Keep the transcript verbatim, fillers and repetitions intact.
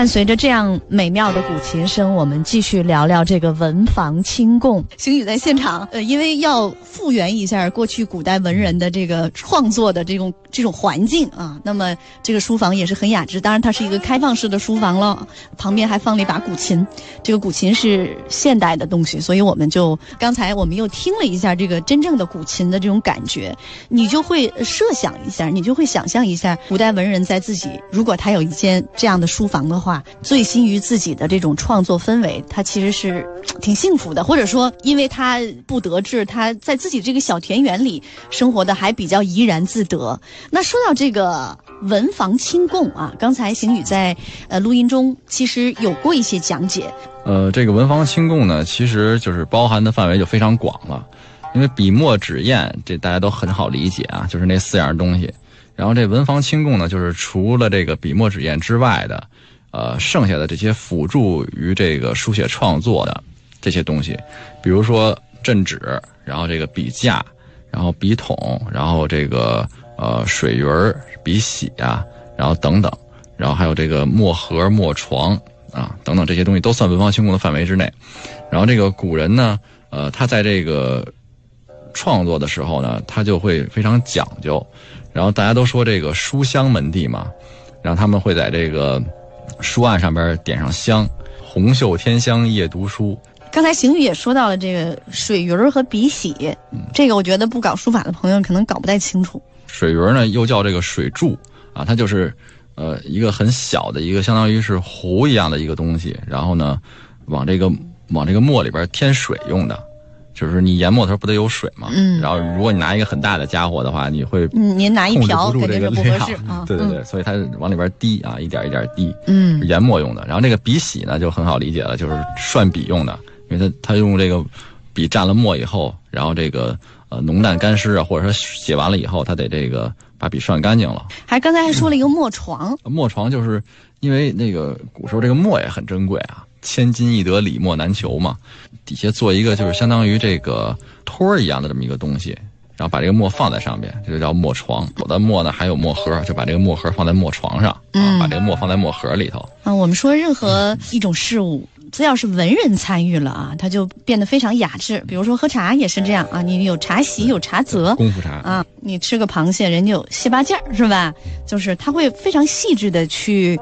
伴随着这样美妙的古琴声，我们继续聊聊这个文房清供。星宇在现场，呃，因为要复原一下过去古代文人的这个创作的这种这种环境啊，那么这个书房也是很雅致，当然它是一个开放式的书房了，旁边还放了一把古琴，这个古琴是现代的东西，所以我们就刚才我们又听了一下这个真正的古琴的这种感觉，你就会设想一下，你就会想象一下古代文人在自己如果他有一间这样的书房的话，醉心于自己的这种创作氛围，他其实是挺幸福的，或者说因为他不得志，他在自己这个小田园里生活的还比较怡然自得。那说到这个文房清供啊，刚才邢宇在呃录音中其实有过一些讲解。 呃，这个文房清供呢，其实就是包含的范围就非常广了，因为笔墨纸砚这大家都很好理解啊，就是那四样东西。然后这文房清供呢，就是除了这个笔墨纸砚之外的，呃，剩下的这些辅助于这个书写创作的这些东西，比如说镇纸，然后这个笔架，然后笔筒，然后这个呃水鱼儿、笔洗啊，然后等等，然后还有这个墨盒、墨床啊等等，这些东西都算文房清供的范围之内。然后这个古人呢，呃，他在这个创作的时候呢，他就会非常讲究。然后大家都说这个书香门第嘛，然后他们会在这个书案上边点上香，红袖添香夜读书。 刚才邢宇也说到了这个水鱼儿和笔洗、嗯、这个我觉得不搞书法的朋友可能搞不太清楚。 水鱼儿呢又叫这个水柱啊，它就是呃一个很小的一个相当于是壶一样的一个东西，然后呢往这个往这个墨里边添水用的。就是你研墨的时候不得有水嘛，嗯，然后如果你拿一个很大的家伙的话，你会嗯，您拿一瓢肯定是不合适啊。对对对，嗯、所以它往里边滴啊，一点一点滴， 嗯， 研墨用的。然后这个笔洗呢就很好理解了，就是涮笔用的，因为它它用这个笔蘸了墨以后，然后这个呃浓淡干湿啊，或者说写完了以后，它得这个把笔涮干净了。 还刚才还说了一个墨床， 嗯、墨床就是因为那个古时候这个墨也很珍贵啊。千金易得，笔墨难求嘛，底下做一个就是相当于这个托一样的这么一个东西，然后把这个墨放在上面，这就叫墨床。有的墨呢还有墨盒，就把这个墨盒放在墨床上，啊，把这个墨放在墨盒里头。 啊，我们说任何一种事物，只要是文人参与了啊，它就变得非常雅致。比如说喝茶也是这样啊，你有茶席，有茶则， 功夫茶啊，你吃个螃蟹，人家有蟹八件儿，是吧？就是他会非常细致的去